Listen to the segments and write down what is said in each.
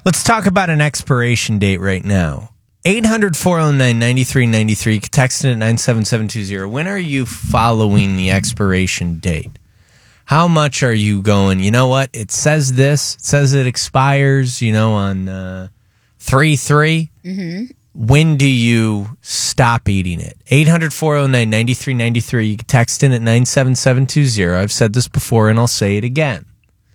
Let's talk about an expiration date right now. 800-409-9393. Text it at 97720. When are you following the expiration date? How much are you going, you know what? It says this. It says it expires, on 3/3. Mm-hmm. When do you stop eating it? 800-409-9393. You can text in at 97720. I've said this before and I'll say it again.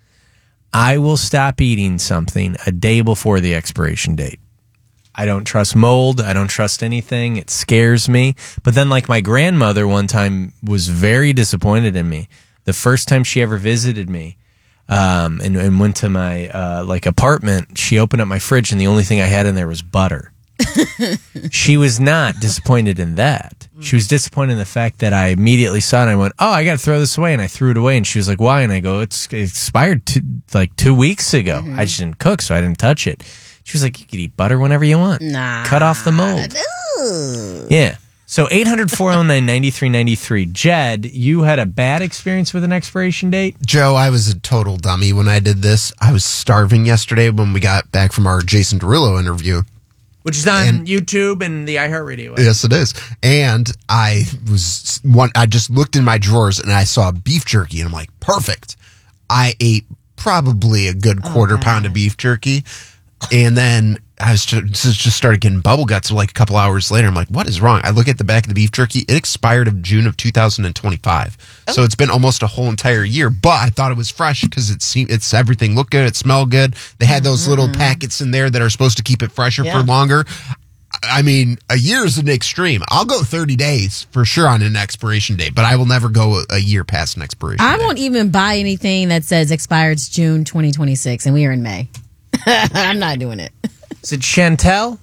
I will stop eating something a day before the expiration date. I don't trust mold. I don't trust anything. It scares me. But then, like, my grandmother one time was very disappointed in me. The first time she ever visited me and went to my apartment, she opened up my fridge and the only thing I had in there was butter. She was not disappointed in that. She was disappointed in the fact that I immediately saw it and I went, oh, I got to throw this away. And I threw it away. And she was like, why? And I go, it expired 2 weeks ago. Mm-hmm. I just didn't cook, so I didn't touch it. She was like, you could eat butter whenever you want. Nah. Cut off the mold. Ooh. Yeah. So 800-409-9393. Jed, you had a bad experience with an expiration date? Joe, I was a total dummy when I did this. I was starving yesterday when we got back from our Jason Derulo interview. Which is on YouTube and the iHeartRadio app. Yes, it is. And I just looked in my drawers and I saw beef jerky and I'm like, perfect. I ate probably a good quarter pound of beef jerky. And then I just started getting bubble guts like a couple hours later. I'm like, what is wrong? I look at the back of the beef jerky. It expired of June of 2025. Oh. So it's been almost a whole entire year. But I thought it was fresh because it's everything looked good. It smelled good. They had those little packets in there that are supposed to keep it fresher for longer. I mean, a year is an extreme. I'll go 30 days for sure on an expiration date, but I will never go a year past an expiration date. I won't even buy anything that says expires June 2026 and we are in May. I'm not doing it. Is it Chantel?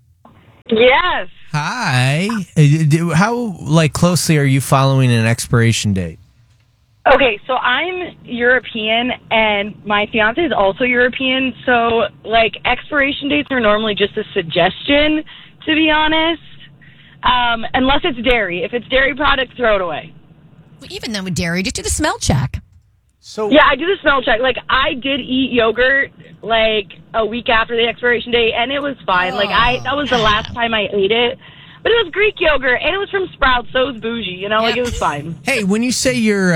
Yes. Hi. How closely are you following an expiration date? Okay, so I'm European and my fiance is also European, so expiration dates are normally just a suggestion, to be honest. Unless it's dairy. If it's dairy products, throw it away. Well, even then with dairy, just do the smell check. Yeah, I do the smell check. I did eat yogurt a week after the expiration date, and it was fine. That was the last time I ate it. But it was Greek yogurt, and it was from Sprouts, so it was bougie. It was fine. Hey, when you say you're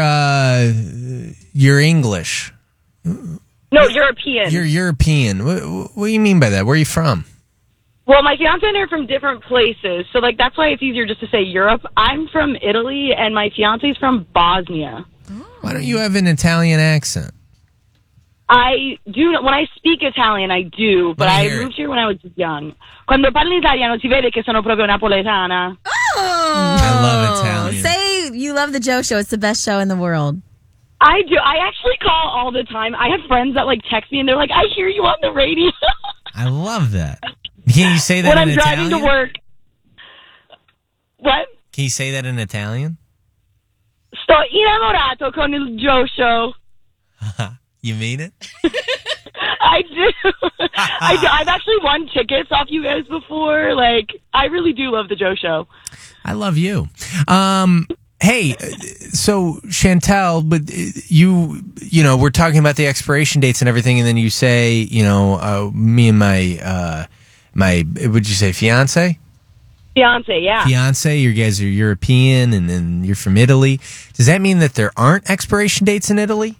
English, no, European. You're European. What do you mean by that? Where are you from? Well, my fiance and I are from different places, so that's why it's easier just to say Europe. I'm from Italy, and my fiance's from Bosnia. Why don't you have an Italian accent? I do. When I speak Italian, I do, but I moved here when I was young. Quando parlo italiano si vede che sono proprio napoletana. Oh! I love Italian. Say you love the Joe Show. It's the best show in the world. I do. I actually call all the time. I have friends that text me and they're like, I hear you on the radio. I love that. Can you say that when in I'm Italian? driving to work. What? Can you say that in Italian? Sto innamorato con il Joe Show. You mean it? I do. I do. I've actually won tickets off you guys before. I really do love the Joe Show. I love you. Hey, so Chantel, but you we're talking about the expiration dates and everything, and then you say, me and my would you say fiance? Fiance, yeah. Fiance, you guys are European and then you're from Italy. Does that mean that there aren't expiration dates in Italy?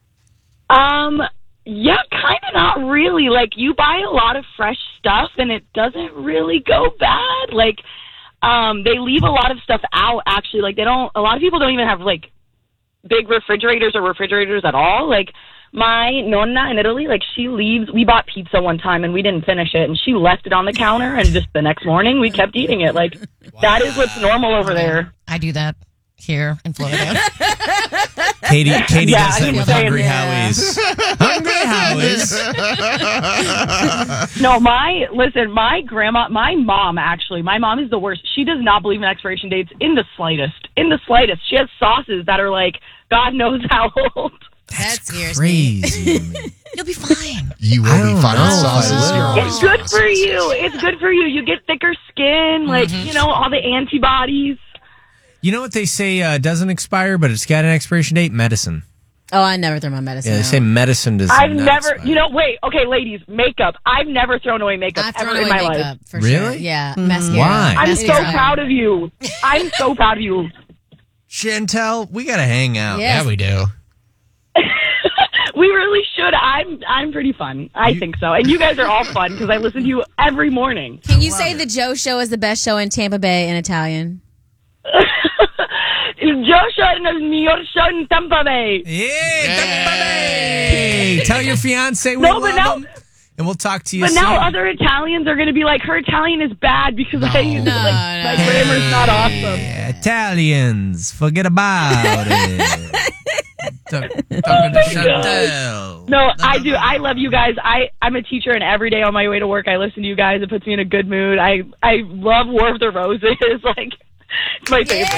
Yeah, kind of not really. You buy a lot of fresh stuff and it doesn't really go bad. They leave a lot of stuff out, actually. A lot of people don't even have, big refrigerators or refrigerators at all. My nonna in Italy, she leaves. We bought pizza one time and we didn't finish it, and she left it on the counter, and just the next morning we kept eating it. That is what's normal over there. I do that here in Florida. Katie does that with Hungry Howie's. Hungry Howie's. No, my grandma, my mom is the worst. She does not believe in expiration dates in the slightest. She has sauces that are God knows how old. That's crazy. You'll be fine. You will be fine with sauces. It's good for you. It's good for you. You get thicker skin, all the antibodies. You know what they say doesn't expire, but it's got an expiration date? Medicine. Oh, I never throw my medicine Yeah, they out. say medicine does I've not never, expire. wait, okay, ladies, makeup. I've never thrown away makeup I've ever thrown in away my life. makeup for Really? sure. Yeah, mascara. Why? I'm so Mascara. proud of you. I'm so proud of you. Chantel, we got to hang out. Yes. Yeah, we do. We really should. I'm pretty fun. I think so. And you guys are all fun because I listen to you every morning. Can you say the Joe Show is the best show in Tampa Bay in Italian? Joshua and el mio show in Tampa Bay. Hey, tell your fiance we No, love but now- him, and we'll talk to you But soon. now other Italians are going to be like, her Italian is bad because my grammar's not awesome. Yeah, Italians, forget about it. Talking to Chantel. No, I do. I love you guys. I'm a teacher, and every day on my way to work, I listen to you guys. It puts me in a good mood. I love War of the Roses. Like, it's my favorite.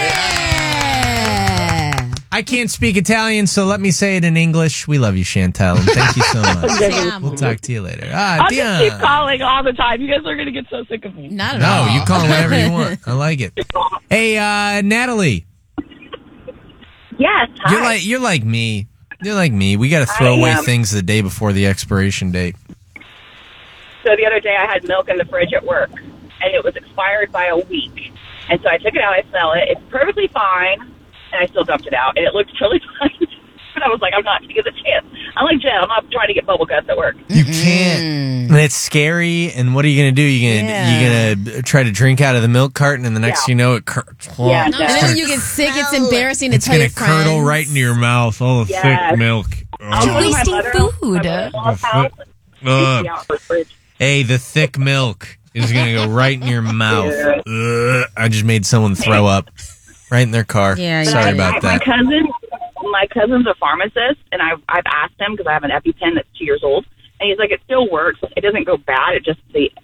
Yeah. I can't speak Italian, so let me say it in English. We love you, Chantel, and thank you so much. We'll talk to you later. I'll Dion. just keep calling all the time. You guys are going to get so sick of me. Not at No, all. you call whenever you want. I like it. Hey, Natalie, Yes. Hi. you're like me. You're like me. We got to throw I away am. things the day before the expiration date. So the other day I had milk in the fridge at work, and it was expired by a week. And so I took it out, I smelled it. It's perfectly fine, and I still dumped it out. And it looked totally fine. But I was like, I'm not going to give it a chance. I'm like Jen, I'm not trying to get bubble guts at work. You can't. And it's scary. And what are you going to do? You're going to try to drink out of the milk carton, and the next thing you know, it Yeah, And then when you get sick, it's embarrassing to it's tell going your to curdle friends. right into your mouth. All the Yes. thick milk. I'll go to my wasting mother-in-law's- food. my mother-in-law's house, and Ugh. take me out for the fridge. Hey, the thick milk is going to go right in your mouth. Ugh. I just made someone throw up right in their car. Yeah, Sorry you about My that. cousin's a pharmacist, and I've asked him because I have an EpiPen that's 2 years old, and he's like, it still works. It doesn't go bad. It just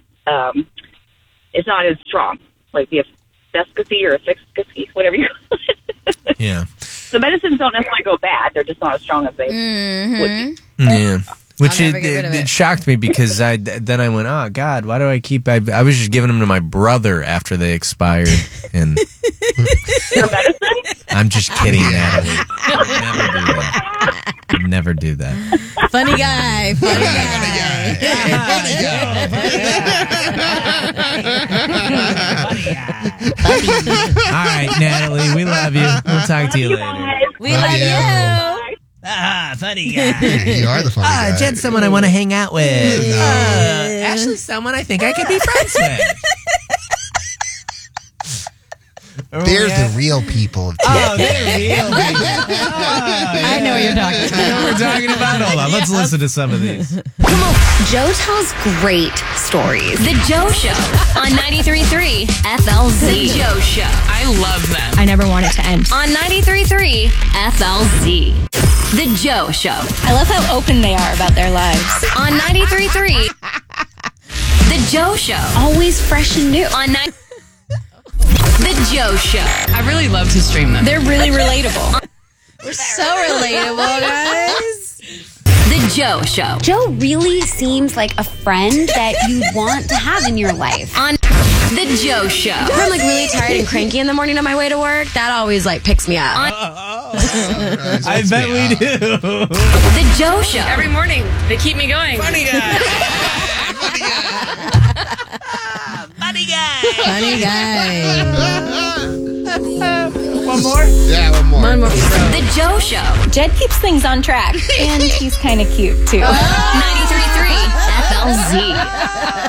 it's not as strong, like the efficacy or efficacy, whatever you call it. Yeah. The medicines don't necessarily go bad. They're just not as strong as they would be. Yeah. Which I'll it, never get rid of it it. shocked me because then I went, oh God, why do I keep? I was just giving them to my brother after they expired, and Your medicine? I'm just kidding, Natalie. I'd never do that. Funny guy. Funny guy. All right, Natalie, we love you. We'll talk to you later. We love you. Funny guy. You are the funny guy. Jen's someone I want to hang out with. Ashley's someone I think I could be friends with. They're the real people of Oh, they're real. I know what you're talking about. I know what we're talking about. Hold on, let's listen to some of these. Joe tells great stories. The Joe Show on 93.3 FLZ. The Joe Show. I love them. I never want it to end. On 93.3 FLZ. The Joe Show I love how open they are about their lives. on 93.3. The Joe Show Always fresh and new. on 9. The Joe Show. I really love to stream them. They're really relatable. So relatable, guys. The Joe Show Joe really seems like a friend that you'd want to have in your life. on The Joe Show. If I'm like really tired and cranky in the morning on my way to work, that always like picks me up. I bet we do. The Joe Show. Every morning, they keep me going. Funny guy. One more? Yeah, one more. One more. The Joe Show. Jed keeps things on track, and he's kind of cute too. 93.3 FLZ.